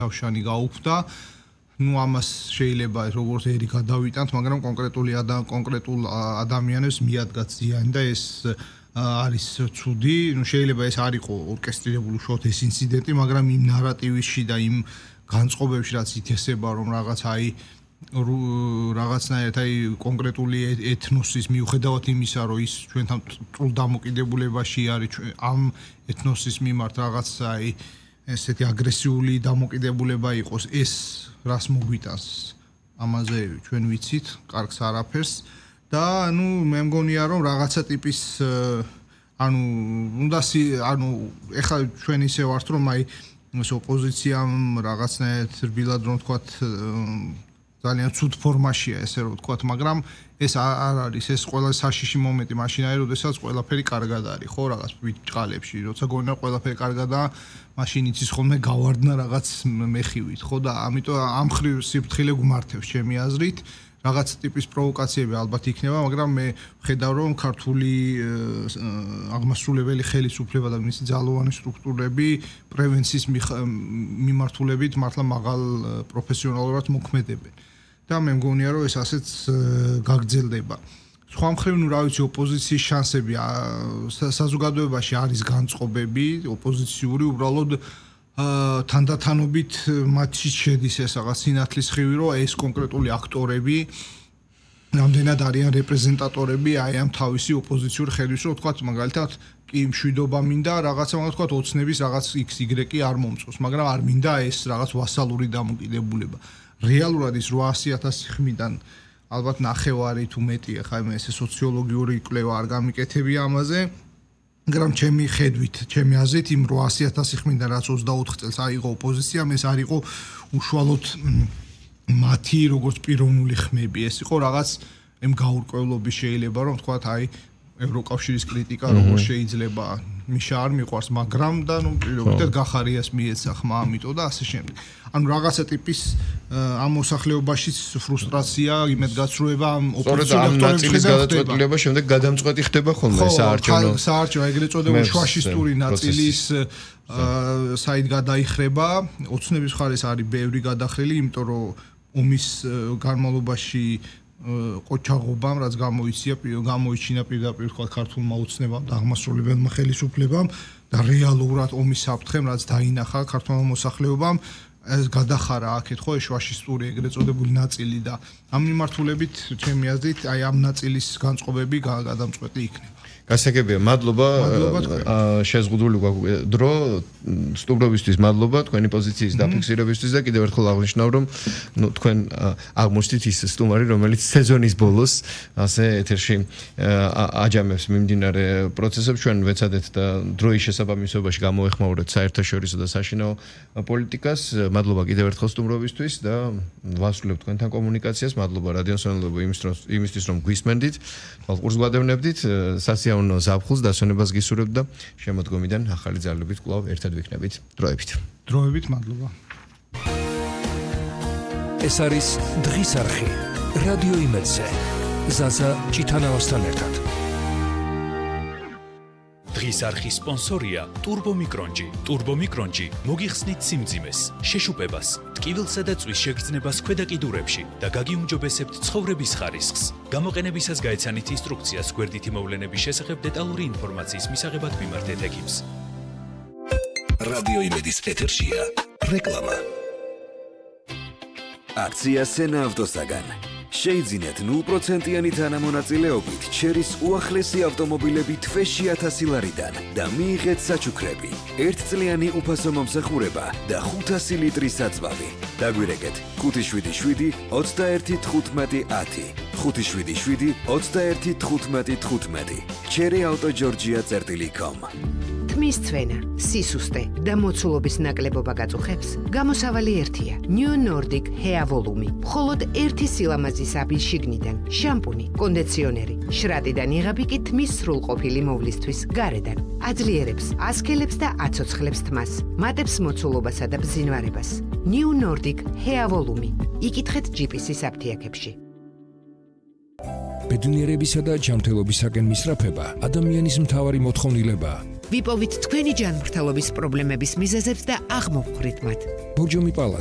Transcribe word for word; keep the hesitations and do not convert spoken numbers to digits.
თავშანი გაუქმდა. ნუ ამას შეიძლება როგორც ერი გადავიტანთ, მაგრამ კონკრეტული კონკრეტულ ადამიანებს მიადგათ ზიანი და ეს არის ცუდი. ნუ შეიძლება ეს არ იყო ორკესტრირებული უშუალოდ ეს ინციდენტი, მაგრამ იმ ნარატივში და იმ განწყობებში რაც ითესება, რომ რაღაც აი რაღაცნაირად აი კონკრეტული ეთნოსის მიუხედავად იმისა, რომ ის ჩვენთან წულ დამოკიდებულებაში არის ამ ეთნოსის მიმართ რაღაც აი ესეთი აგრესიული დამოკიდებულება იყოს, ეს რას მოგვიტანს ამაზე ჩვენ ვიცით, კარგს არაფერს და ნუ მე მგონია რომ რაღაცა ტიპის ანუ უნდა ანუ ეხლა ჩვენ ისე ვართ რომ აი ეს ოპოზიციამ რაღაცნაირად რბილად რომ თქვათ ძალიან ცუდ ფორმაშია ესე რომ ვთქვათ, მაგრამ ეს არ არის ეს ყველა საშიში მომენტი მაშინ არის, როდესაც ყველაფერი კარგად არის, ხო, რაღაც ბიჭყალებში, როცა გონა ყველაფერი კარგადაა, მაშინ იცის ხოლმე გავარდნა რაღაც მეხივით, ხო და ამიტომ ამ ხრივ სიფრთხილე გმართებს ჩემი აზრით, რაღაც ტიპის პროვოკაციები ალბათ იქნება, მაგრამ მე ვხედავ რომ ქართული აღმასრულებელი ხელისუფლება და მისი ძალოვანი სტრუქტურები პრევენციის მიმართულებით მართლა მაღალ პროფესიონალურად მოქმედებენ. და მე მგონია რომ ეს ასეც გაგრძელდება. სხვა მხრივ ნუ რა ვიცი ოპოზიციის შანსები საზოგადოებაში არის განწყობები, ოპოზიციური უბრალოდ თანდათანობით მათში შედის ეს რაღაც სინათლის ხივი, რომ ეს კონკრეტული აქტორები რამდენად არიან რეპრეზენტატორები აი ამ თავისი ოპოზიციურ ხელის, რომ თქვათ მაგალითად კი მშვიდობა მინდა რაღაცა მაგალითად თქვათ ოცნების რაღაც X Y არ მომწოს, მაგრამ არ მინდა ეს რაღაც ვასალური დამოკიდებულება. რეალურად ის რვაასი ათასი ხმიდან ალბათ ნახევარი თუ მეტი ხა მე ესე სოციოლოგიური კვლევა არ გამიკეთებია ამაზე, მაგრამ ჩემი ხედვით, ჩემი აზრით იმ რვაასი ათასი ხმიდან რაც ოცდაოთხ წელს აიღო ოპოზიციამ, ეს არ იყო უშუალოდ მათი როგორც პიროვნული ხმები, ეს იყო რაღაც იმ გაურკვევლობის შეიძლება რომ თქვათ აი ევროკავშირის კრიტიკა როგორ შეიძლება მიშა არ მიყვარს, მაგრამ და ნუ პირობითად გახარიას მიეცა ხმა ამიტომ და ასე შემდეგ. ანუ რაღაცა ტიპის ამ მოსახლეობაშიც ფრუსტრაცია, იმედგაცრუება ამ ოპოზიციურ აქტორების გადაწყვეტილება შემდეგ გადამწყვეტი ხდება ხოლმე საარჩევნო. საარჩევნო ეგრეთ წოდებული შუაშისტური ნაწილის საით გადაიხრება, ოცნების მხარეს არის ბევრი გადახრილი, იმიტომ რომ ომის განმავლობაში ყოჩაღობამ, რაც გამოიცია, გამოიჩინა პირდაპირ თქვა ქართულმა ოცნებამ და აღმასრულებელმა ხელისუფლებამ და რეალურად ომის საფრთხემ, რაც დაინახა ქართულმა მოსახლეობამ, ეს გადახარა აქეთ ხო ეს შუაშისტური ეგრეთ წოდებული ნაწილი და ამ მიმართულებით ჩემი აზრით აი ამ ნაწილის განწყობები გადამწყვეტი იქნება. გასაგებია, მადლობა შეზღუდული გვაქვს დრო სტუმრობისთვის, მადლობა თქვენი პოზიციის დაფიქსირებისთვის და კიდევ ერთხელ აღნიშნავ რომ ნუ თქვენ აღმოჩნდით ის სტუმარი, რომელიც სეზონის ბოლოს ასე ეთერში აჯამებს მიმდინარე პროცესებს, ჩვენ ვეცადეთ და დროის შესაბამისობაში გამოეხმაურეთ საერთაშორისო და საშინაო პოლიტიკას. მადლობა კიდევ ერთხელ სტუმრობისთვის და ვასრულებთ თქვენთან კომუნიკაციას. მადლობა რადიოსანელობა იმისთვის რომ გვისმენდით, თვალყურს გვადევნებდით, სასიაოვნო ზაფხულს დასვენებას გისურვებთ და შემოდგომიდან ახალი ძალებით კვლავ ერთად ვიქნებით. დროებით. დროებით, მადლობა. ეს არის დღის არხი. რადიო იმედზე. ზაზა ჭიტანავასთან ერთად. დღის არხის სპონსორია Turbo Micronji. Turbo Micronji მოგიხსნით სიმძიმეს, შეშუპებას, ტკივილსა და წვის შეგრძნებას ქვედა კიდურებში და გაგიუმჯობესებთ ცხოვრების ხარისხს. გამოყენებისას გაეცანით ინსტრუქციას გვერდითი მოვლენების შესახებ დეტალური ინფორმაციის მისაღებად მიმართეთ ექიმს. რადიო იმედის ეთერშია რეკლამა. აქცია სენა ავტოსაგან. შეიძინეთ ნულ პროცენტიანი თანამონაწილეობით ჩერის უახლესი ავტომობილები თვეში ათასი ლარიდან და მიიღეთ საჩუქრები, ერთწლიანი უფასო მომსახურება და ხუთასი ლიტრის საწვავი. დაგვირეკეთ ხუთი შვიდი შვიდი ოცდაერთი თხუთმეტი ათი, ხუთი შვიდი შვიდი ოცდაერთი თხუთმეტი თხუთმეტი. ჩერი ავტო ჯორჯია წერტილი კომ. თმის ცვენა, სისუსტე და მოცულობის ნაკლებობა გაწუხებს, გამოსავალი ერთია. New Nordic Hair Volume. მხოლოდ ერთი სილამაზის აბის შიგნიდან, შამპუნი, კონდიციონერი, შრატიდან იღები კი თმის სრულყოფილი მოვლისთვის გარედან. აძლიერებს, ასქელებს და აცოცხლებს თმას, მატებს მოცულობასა და ბზინვარებას. New Nordic Hair Volume. იკითხეთ ჯიპისის აფთიაქებში. ბედნიერებისა და ჯანმრთელობისაკენ მისწრაფება ადამიანის მთავარი მოთხოვნილებაა. ვიპოვით თქვენი ჯანმრთელობის პრობლემების მიზეზებს და აღმოვხვრით მათ. ბორჯომი პალას